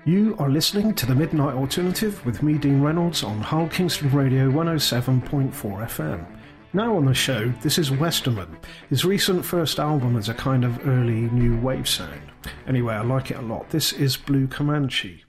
You are listening to the Midnight Alternative with me, Dean Reynolds, on Hull Kingston Radio 107.4 FM. Now on the show, this is Westerman, his recent first album as a kind of early new wave sound. Anyway, I like it a lot. This is Blue Comanche.